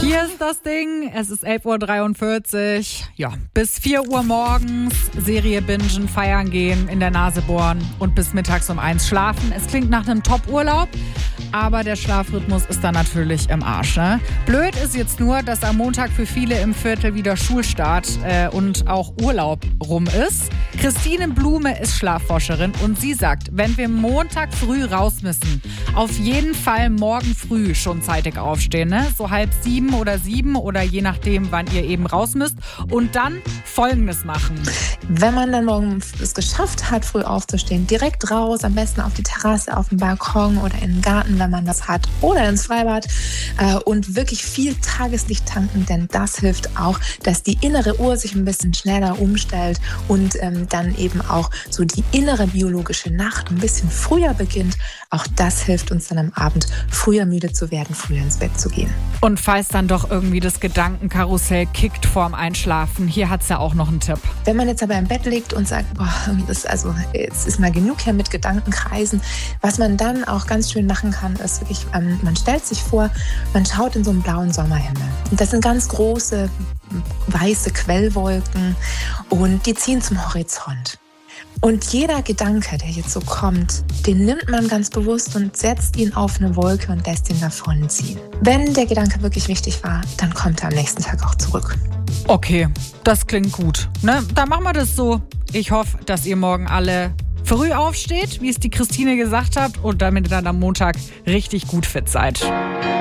Hier ist das Ding, es ist 11.43 Uhr. Ja, bis 4 Uhr morgens Serie bingen, feiern gehen, in der Nase bohren und bis mittags um 1 schlafen. Es klingt nach einem Top-Urlaub, aber der Schlafrhythmus ist dann natürlich im Arsch. Ne? Blöd ist jetzt nur, dass am Montag für viele im Viertel wieder Schulstart und auch Urlaub rum ist. Christine Blume ist Schlafforscherin und sie sagt, wenn wir Montag früh raus müssen, auf jeden Fall morgen früh schon zeitig aufstehen. Ne? So 6:30 oder 7 oder je nachdem, wann ihr eben raus müsst. Und dann Folgendes machen. Wenn man dann morgen es geschafft hat, früh aufzustehen, direkt raus, am besten auf die Terrasse, auf den Balkon oder in den Garten, wenn man das hat, oder ins Freibad und wirklich viel Tageslicht tanken, denn das hilft auch, dass die innere Uhr sich ein bisschen schneller umstellt und dann eben auch so die innere biologische Nacht ein bisschen früher beginnt. Auch das hilft uns dann am Abend, früher müde zu werden, früher ins Bett zu gehen. Und falls dann doch irgendwie das Gedankenkarussell kickt vorm Einschlafen, hier hat's ja auch noch einen Tipp. Wenn man jetzt aber im Bett liegt und sagt, jetzt ist mal genug hier mit Gedankenkreisen, was man dann auch ganz schön machen kann, ist wirklich, man stellt sich vor, man schaut in so einen blauen Sommerhimmel. Und das sind ganz große, weiße Quellwolken und die ziehen zum Horizont. Und jeder Gedanke, der jetzt so kommt, den nimmt man ganz bewusst und setzt ihn auf eine Wolke und lässt ihn davon ziehen. Wenn der Gedanke wirklich wichtig war, dann kommt er am nächsten Tag auch zurück. Okay, das klingt gut. Ne? Dann machen wir das so. Ich hoffe, dass ihr morgen alle früh aufsteht, wie es die Christine gesagt hat, und damit ihr dann am Montag richtig gut fit seid.